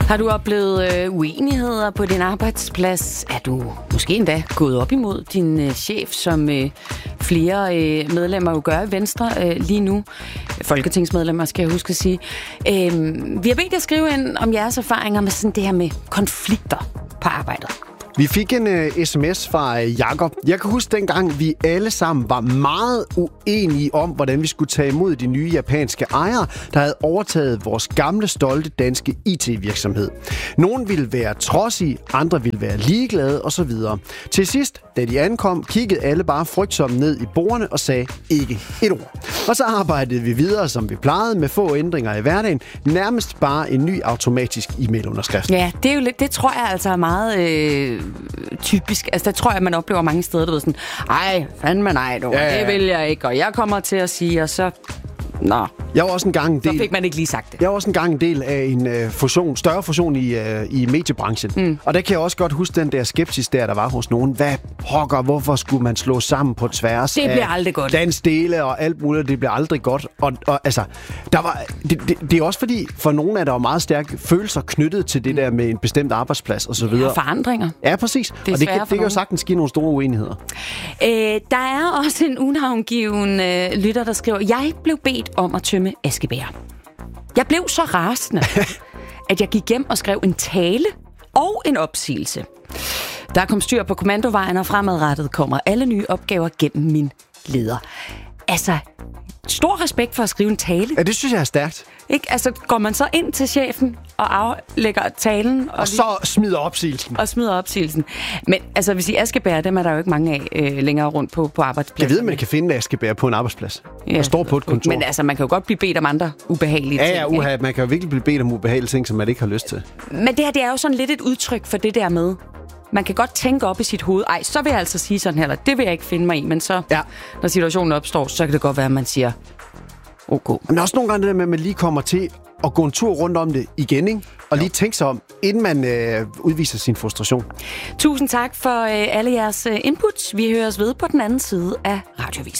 Har du oplevet uenigheder på din arbejdsplads? Er du måske endda gået op imod din chef, som flere medlemmer jo gør i Venstre lige nu? Folketingsmedlemmer, skal jeg huske at sige. Vi har bedt jer skrive ind om jeres erfaringer med sådan det her med konflikter på arbejdet. Vi fik en sms fra Jakob. Jeg kan huske dengang, vi alle sammen var meget uenige om, hvordan vi skulle tage imod de nye japanske ejere, der havde overtaget vores gamle, stolte danske IT-virksomhed. Nogle ville være trodsige, andre ville være ligeglade osv. Til sidst, da de ankom, kiggede alle bare frygtsomt ned i bordene og sagde ikke et ord. Og så arbejdede vi videre, som vi plejede, med få ændringer i hverdagen. Nærmest bare en ny automatisk e-mailunderskrift. Ja, det er jo lidt, det tror jeg altså er meget typisk. Altså, der tror jeg, man oplever mange steder, du ved sådan, ej, fandme nej, du, ja. Det vil jeg ikke, og jeg kommer til at sige, og så... Nå. Jeg var også en gang en del, så fik man ikke lige sagt det. Jeg var også en gang en del af en større fusion i mediebranchen. Og der kan jeg også godt huske den der skepsis der var hos nogen. Hvad pokker, hvorfor skulle man slå sammen på tværs det bliver aldrig godt. Landsdele og alt muligt, det bliver aldrig godt. Og altså, det er også fordi, for nogen er der jo meget stærke følelser knyttet til det der med en bestemt arbejdsplads og så videre. Ja, forandringer. Ja, præcis. Og det kan jo sagtens give nogle store uenigheder. Der er også en unavngiven lytter, der skriver, jeg blev bedt om at tømme askebæger. Jeg blev så rasende, at jeg gik hjem og skrev en tale og en opsigelse. Der kom styr på kommandovejen, og fremadrettet kommer alle nye opgaver gennem min leder. Altså, stor respekt for at skrive en tale. Ja, det synes jeg er stærkt. Ikke? Altså, går man så ind til chefen og aflægger talen... Og så smider opsigelsen. Men altså, hvis I askebær, dem er der jo ikke mange af længere rundt på arbejdspladsen. Jeg ved, man kan finde askebær på en arbejdsplads. Ja, og står på et kontor. Men altså, man kan jo godt blive bedt om andre ubehagelige ting. Ja, man kan jo virkelig blive bedt om ubehagelige ting, som man ikke har lyst til. Men det her, det er jo sådan lidt et udtryk for det der med... Man kan godt tænke op i sit hoved, så vil jeg altså sige sådan her, eller det vil jeg ikke finde mig i, men så, når situationen opstår, så kan det godt være, at man siger, okay. Men også nogle gange det der med, at man lige kommer til at gå en tur rundt om det igen, ikke? Og lige tænke sig om, inden man udviser sin frustration. Tusind tak for alle jeres inputs. Vi høres ved på den anden side af Radioavisen.